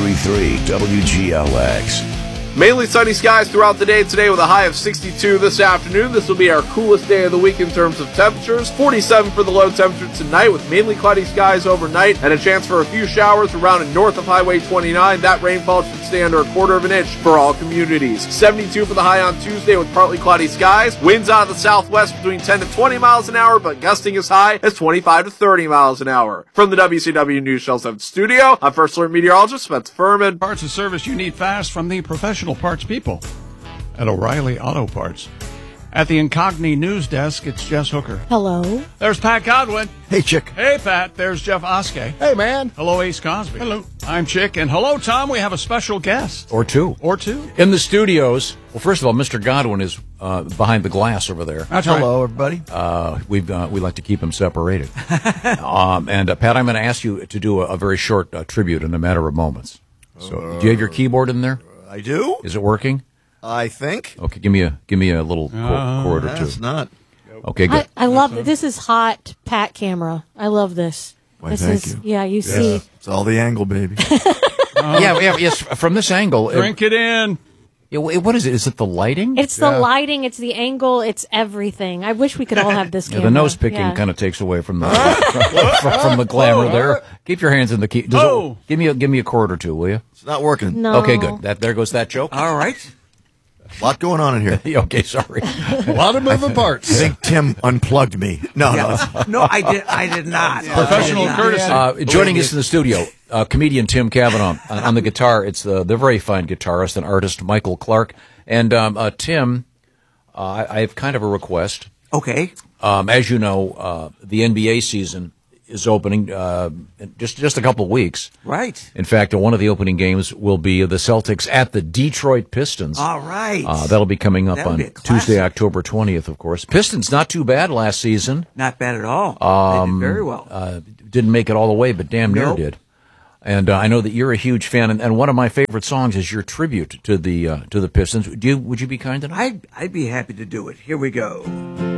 93.3 WGLX. Mainly sunny skies throughout the day today with a high of 62 this afternoon. This will be our coolest day of the week in terms of temperatures. 47 for the low temperature tonight with mainly cloudy skies overnight and a chance for a few showers around and north of Highway 29. That rainfall should stay under a quarter of an inch for all communities. 72 for the high on Tuesday with partly cloudy skies. Winds out of the southwest between 10 to 20 miles an hour, but gusting as high as 25 to 30 miles an hour. From the WCW News Shell 7 studio, I'm First Alert Meteorologist Spencer Furman. Parts and service you need fast from the professional parts people at O'Reilly Auto Parts. At the Incogni News Desk, it's Jess Hooker. Hello. There's Pat Godwin. Hey, Chick. Hey, Pat. There's Jeff Oskey. Hey, man. Hello, Ace Cosby. Hello. I'm Chick. And hello, Tom. We have a special guest. Or two. In the studios. Well, first of all, Mr. Godwin is behind the glass over there. That's Hello, everybody. We like to keep him separated. And Pat, I'm going to ask you to do a very short tribute in a matter of moments. So, do you have your keyboard in there? I do. Is it working? I think. Okay, give me a little chord or two. It's not. Okay, good. I love it. This is hot Pat camera. I love this. Why, this thank is, you. Yeah, you see. It's all the angle, baby. Yes. From this angle, Drink it in. what is it? Is it the lighting? It's the lighting, it's the angle, it's everything. I wish we could all have this Yeah, camera. the nose picking kind of takes away from the from the glamour there. Keep your hands in the key. Give me a chord or two, will you? It's not working. No. Okay, good. There goes that joke. All right. A lot going on in here. Okay, sorry. A lot of moving parts. I think Tim unplugged me. No. No, I did not. Professional courtesy. Joining us in the studio, comedian Tim Cavanaugh on the guitar. It's the very fine guitarist and artist Michael Clark. And Tim, I have kind of a request. Okay. As you know, the NBA season is opening in just a couple of weeks. Right. In fact, one of the opening games will be the Celtics at the Detroit Pistons. All right. That'll be coming up That'll be on a classic. Tuesday, October 20th, of course. Pistons, not too bad last season. Not bad at all. They did very well. Didn't make it all the way, but damn near Nope. did. And I know that you're a huge fan, and one of my favorite songs is your tribute to the Pistons. Would you be kind enough? I'd be happy to do it. Here we go.